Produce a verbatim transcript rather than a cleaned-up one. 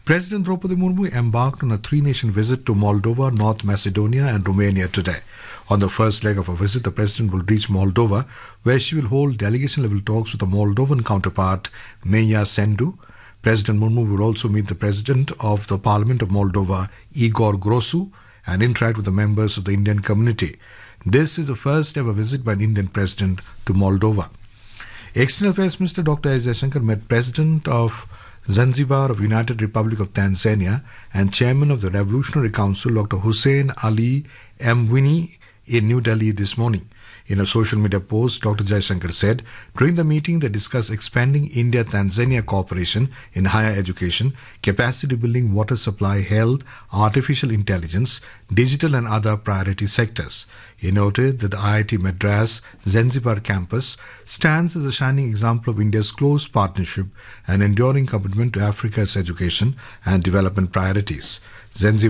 President Draupadi Murmu embarked on a three-nation visit to Moldova, North Macedonia and Romania today. On the first leg of her visit, the President will reach Moldova, where she will hold delegation-level talks with the Moldovan counterpart, Meia Sandu. President Murmu will also meet the President of the Parliament of Moldova, Igor Grosu, and interact with the members of the Indian community. This is the first ever visit by an Indian President to Moldova. External Affairs Minister Doctor S. Jaishankar met President of Zanzibar of United Republic of Tanzania and Chairman of the Revolutionary Council Doctor Hussein Ali Mwinyi in New Delhi this morning. In a social media post, Doctor Jaishankar said, during the meeting they discussed expanding India-Tanzania cooperation in higher education, capacity building, water supply, health, artificial intelligence, digital and other priority sectors. He noted that the I I T Madras Zanzibar campus stands as a shining example of India's close partnership and enduring commitment to Africa's education and development priorities. Zanzibar